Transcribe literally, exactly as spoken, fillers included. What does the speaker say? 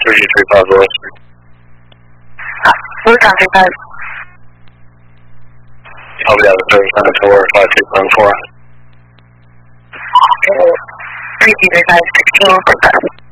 three G three five Willis. Luton three five. I'll be out of service on the tour, five six one four. three G three five, sixteen.